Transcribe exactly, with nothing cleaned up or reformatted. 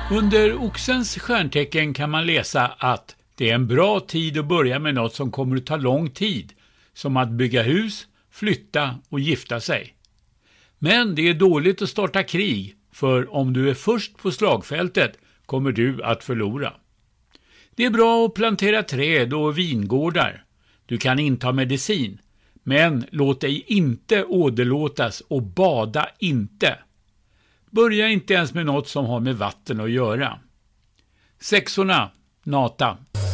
Under oxens stjärntecken kan man läsa att det är en bra tid att börja med något som kommer att ta lång tid, som att bygga hus, flytta och gifta sig. Men det är dåligt att starta krig, för om du är först på slagfältet kommer du att förlora. Det är bra att plantera träd och vingårdar. Du kan inta medicin, men låt dig inte åderlåtas och bada inte. Börja inte ens med något som har med vatten att göra. Sexorna, Nata.